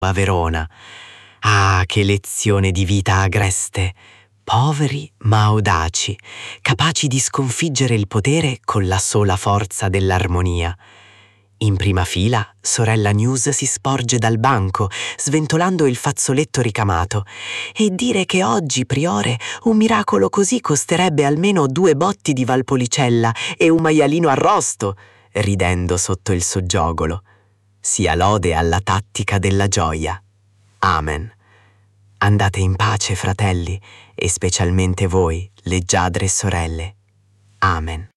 a Verona. Ah, che lezione di vita agreste! Poveri ma audaci, capaci di sconfiggere il potere con la sola forza dell'armonia. In prima fila, sorella News si sporge dal banco, sventolando il fazzoletto ricamato, e dire che oggi, priore, un miracolo così costerebbe almeno 2 botti di Valpolicella e un maialino arrosto, ridendo sotto il soggiogolo. Sia lode alla tattica della gioia. Amen. Andate in pace, fratelli, e specialmente voi, leggiadre sorelle. Amen.